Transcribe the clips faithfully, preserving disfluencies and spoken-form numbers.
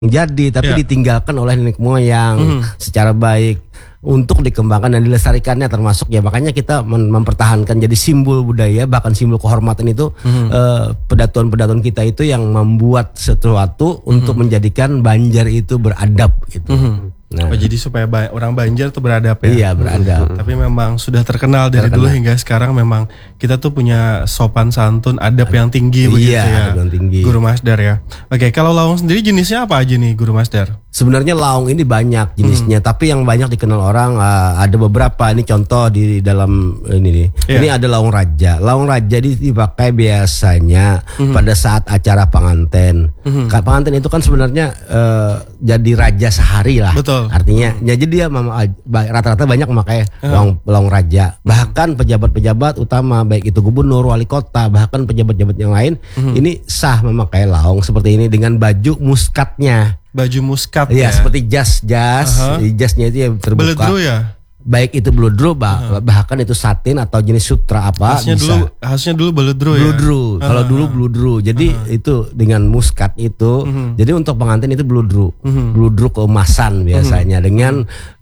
jadi tapi yeah. ditinggalkan oleh nenek moyang mm. secara baik untuk dikembangkan dan dilestarikannya, termasuk ya makanya kita mem- mempertahankan jadi simbol budaya, bahkan simbol kehormatan itu mm. eh, pedatuan-pedatuan kita itu yang membuat sesuatu mm. untuk menjadikan Banjar itu beradab gitu. Mm. Nah. Oh, jadi supaya ba- orang Banjar tuh beradab ya. Iya, beradab. Hmm. Tapi memang sudah terkenal dari terkenal. dulu hingga sekarang memang kita tuh punya sopan santun, adab Ad- yang tinggi begitu iya, ya. Adab yang tinggi. Guru Masdar ya. Oke, kalau lawong sendiri jenisnya apa aja nih Guru Masdar? Sebenarnya lawong ini banyak jenisnya, hmm. tapi yang banyak dikenal orang uh, ada beberapa. Ini contoh di dalam ini nih. Yeah. Ini ada lawong raja. Lawong raja dipakai biasanya hmm. pada saat acara pengantin. Hmm. Pengantin itu kan sebenarnya uh, jadi raja sehari lah. Betul. Artinya, hmm. jadi dia rata-rata banyak memakai hmm. lawong, lawong raja. Bahkan pejabat-pejabat utama, baik itu gubernur, wali kota, bahkan pejabat-pejabat yang lain, hmm. ini sah memakai lawong seperti ini dengan baju muskatnya. Baju muskat ya, ya, seperti jas-jas, uh-huh. jasnya itu yang terbuka. Beledro ya. Baik itu beludru, bah, uh-huh. bahkan itu satin atau jenis sutra apa khasnya bisa. Dulu, khasnya dulu beludru ya. Beludru, uh-huh. kalau dulu beludru. Jadi uh-huh. itu dengan muskat itu. Uh-huh. Jadi untuk pengantin itu beludru, uh-huh. beludru keemasan biasanya uh-huh. dengan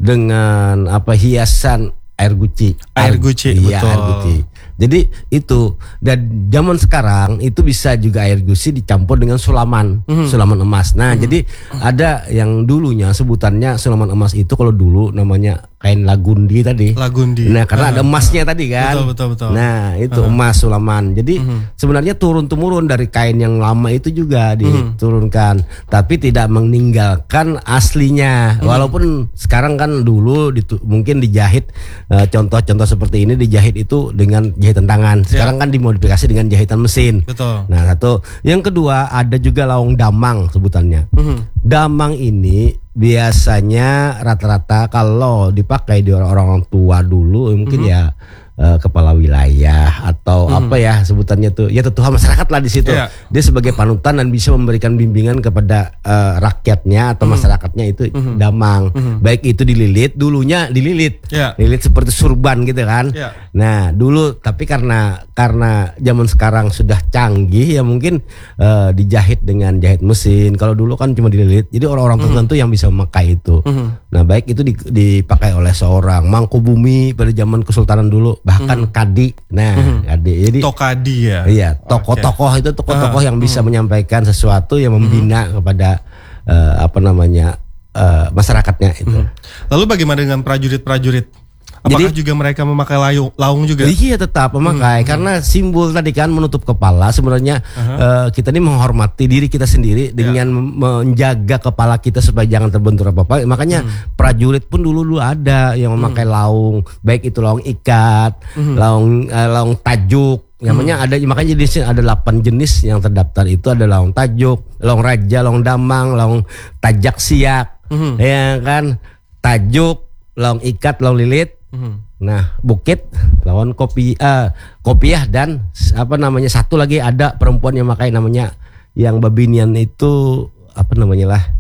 dengan apa hiasan air guci. Air guci, iya, betul. Air guci. Jadi itu, dan zaman sekarang itu bisa juga air guci dicampur dengan sulaman, mm-hmm. sulaman emas. Nah, mm-hmm. jadi ada yang dulunya sebutannya sulaman emas itu kalau dulu namanya kain lagundi tadi. Lagundi. Nah, karena uh, ada emasnya uh, tadi kan. Betul, betul, betul. Nah, itu uh. emas sulaman. Jadi mm-hmm. sebenarnya turun temurun dari kain yang lama itu juga diturunkan, mm-hmm. tapi tidak meninggalkan aslinya. Mm-hmm. Walaupun sekarang kan dulu ditu- mungkin dijahit uh, contoh-contoh seperti ini dijahit itu dengan jahitan tangan. Sekarang yeah. kan dimodifikasi dengan jahitan mesin. Betul. Nah, satu. Yang kedua ada juga lawong damang sebutannya. Mm-hmm. Damang ini biasanya rata-rata kalau dipakai di orang-orang tua dulu mungkin mm-hmm. ya uh, kepala wilayah atau mm-hmm. apa ya sebutannya tuh ya tetua masyarakat lah di situ. Yeah. Dia sebagai panutan dan bisa memberikan bimbingan kepada uh, rakyatnya atau mm-hmm. masyarakatnya itu mm-hmm. damang. Mm-hmm. Baik itu dililit, dulunya dililit. Yeah. Lilit seperti surban gitu kan. Yeah. Nah, dulu tapi karena karena zaman sekarang sudah canggih ya mungkin uh, dijahit dengan jahit mesin. Kalau dulu kan cuma dililit. Jadi orang-orang mm-hmm. tertentu yang bisa memakai itu. Mm-hmm. Nah, baik itu dipakai oleh seorang Mangkubumi pada zaman Kesultanan dulu, bahkan mm-hmm. kadi. Nah, mm-hmm. kadi. Jadi tokadi ya. Iya, tokoh-tokoh okay. itu tokoh-tokoh uh, yang bisa mm-hmm. menyampaikan sesuatu yang membina mm-hmm. kepada uh, apa namanya uh, masyarakatnya itu. Mm-hmm. Lalu bagaimana dengan prajurit-prajurit? Apakah Jadi, juga mereka memakai layung, laung juga? Iya, tetap memakai hmm. karena simbol tadi kan menutup kepala. Sebenarnya uh-huh. uh, kita ini menghormati diri kita sendiri dengan yeah. menjaga kepala kita supaya jangan terbentur apa-apa. Makanya hmm. prajurit pun dulu dulu ada yang memakai hmm. laung, baik itu laung ikat, hmm. laung uh, laung tajuk. Namanya hmm. ada makanya jenisnya ada delapan jenis yang terdaftar itu ada laung tajuk, laung raja, laung damang, laung tajak siak, hmm. ya kan, tajuk, laung ikat, laung lilit. Mm-hmm. Nah, bukit lawan kopi uh, kopiah dan apa namanya satu lagi ada perempuan yang pakai namanya yang babinian itu apa namanya lah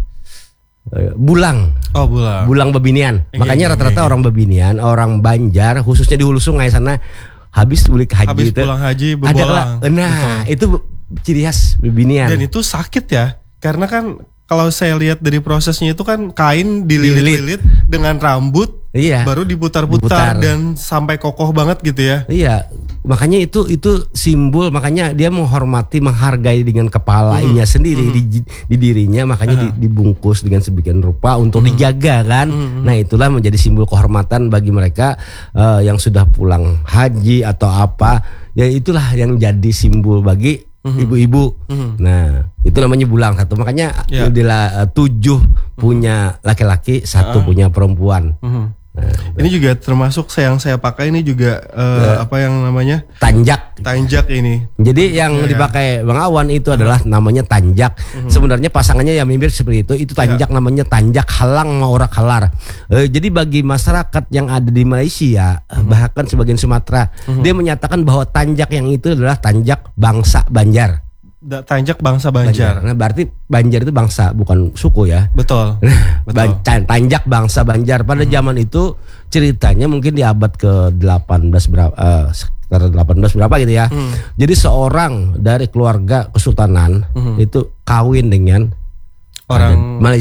uh, bulang. Oh, bulang. Bulang babinian. Enge, Makanya enge, rata-rata enge. orang babinian, orang Banjar khususnya di Hulu Sungai sana habis balik haji habis itu. pulang haji bebolang. Nah, betul. Itu ciri khas babinian. Dan itu sakit ya. Karena kan kalau saya lihat dari prosesnya itu kan kain dililit-lilit dengan rambut, iya, baru diputar-putar dan sampai kokoh banget gitu ya. Iya, makanya itu itu simbol, makanya dia menghormati, menghargai dengan kepalanya hmm. sendiri hmm. di, di dirinya, makanya uh-huh. dibungkus dengan sebagian rupa untuk hmm. dijaga kan. Hmm. Nah, itulah menjadi simbol kehormatan bagi mereka uh, yang sudah pulang haji atau apa. Ya itulah yang jadi simbol bagi Mm-hmm. ibu-ibu. Mm-hmm. Nah, itu namanya bulang satu. Makanya yeah. adalah uh, tujuh mm-hmm. punya laki-laki, satu uh-huh. punya perempuan. Mm-hmm. Nah, ini juga termasuk yang saya pakai ini juga uh, uh, apa yang namanya tanjak. Tanjak ini. Jadi yang ya, dipakai ya. Bang Awan itu uh-huh. adalah namanya tanjak. Uh-huh. Sebenarnya pasangannya yang mirip seperti itu. Itu tanjak, ya. Namanya tanjak halang maurak halar. Uh, jadi bagi masyarakat yang ada di Malaysia, uh-huh. bahkan sebagian Sumatera, uh-huh. dia menyatakan bahwa tanjak yang itu adalah tanjak bangsa Banjar. Tanjak bangsa Banjar. Banjar. Nah, berarti Banjar itu bangsa, bukan suku ya. Betul. Betul. Tanjak bangsa Banjar pada hmm. zaman itu ceritanya mungkin di abad ke delapan belas berapa uh, sekitar delapan belas berapa gitu ya. Hmm. Jadi seorang dari keluarga kesultanan hmm. itu kawin dengan orang Malaysia.